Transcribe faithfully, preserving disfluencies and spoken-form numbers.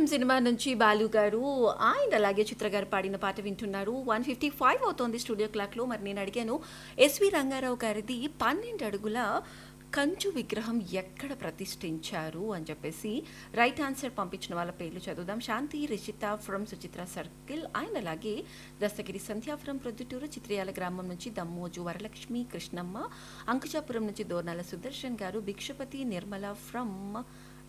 Cinema నుంచి బాలు గారు and అలాగే చిత్ర గారు పాడిన పాట వింటున్నారు. వన్ ఫిఫ్టీ ఫైవ్ అవుతోంది స్టూడియో క్లాక్లో. మరి నేను అడిగాను ఎస్వి రంగారావు గారిది పన్నెండు అడుగుల కంచు విగ్రహం ఎక్కడ ప్రతిష్ఠించారు అని చెప్పేసి. రైట్ ఆన్సర్ పంపించిన వాళ్ళ పేర్లు చదువుదాం. శాంతి Rishitha from Suchitra circle and అలాగే దస్తగిరి సంధ్యా ఫ్రమ్ ప్రొద్దుటూరు, చిత్రయాల గ్రామం నుంచి దమ్మోజు వరలక్ష్మి కృష్ణమ్మ, అంకుచాపురం నుంచి దోర్నాల సుదర్శన్ గారు, భిక్షపతి నిర్మల ఫ్రమ్